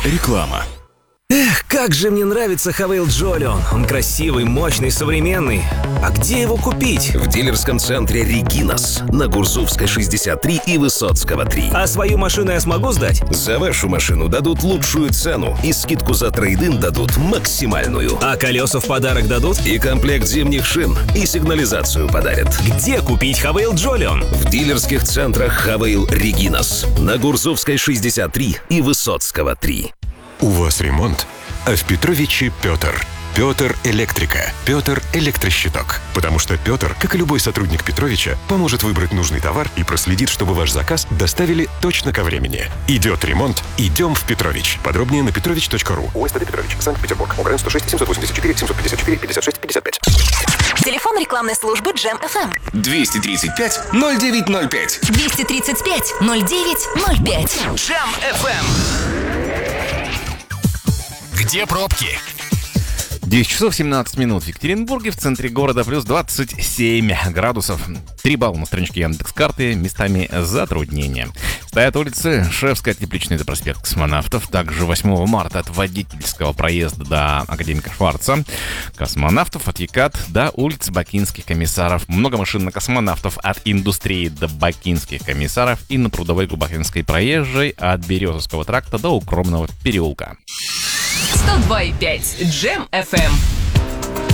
Реклама. Эх, как же мне нравится Хавейл Джолион. Он красивый, мощный, современный. А где его купить? В дилерском центре «Регинас» на Гурзувской 63 и Высоцкого 3. А свою машину я смогу сдать? За вашу машину дадут лучшую цену и скидку за трейд-ин дадут максимальную. А колеса в подарок дадут? И комплект зимних шин, и сигнализацию подарят. Где купить Хавейл Джолион? В дилерских центрах «Хавейл Регинас» на Гурзувской 63 и Высоцкого 3. У вас ремонт, а в Петровиче Петр. Петр Электрика. Петр Электрощиток. Потому что Петр, как и любой сотрудник Петровича, поможет выбрать нужный товар и проследит, чтобы ваш заказ доставили точно ко времени. Идет ремонт, идем в Петрович. Подробнее на petrovich.ru. УСТД Петрович, Санкт-Петербург. ОГРН 106 784 754 56 55. Телефон рекламной службы Джем FM. 235 0905. 235 0905. Джем FM. Где пробки? 10 часов 17 минут в Екатеринбурге, в центре города плюс 27 градусов. 3 балла на страничке Яндекс.Карты, местами затруднения. Стоят улицы Шевская, Тепличная, до проспект Космонавтов. Также 8 марта от Водительского проезда до Академика Шварца. Космонавтов от Екат до улицы Бакинских комиссаров. Много машин на Космонавтов от Индустрии до Бакинских комиссаров. И на Трудовой Губахинской проезжей от Березовского тракта до Укромного переулка. 102,5 Джем FM.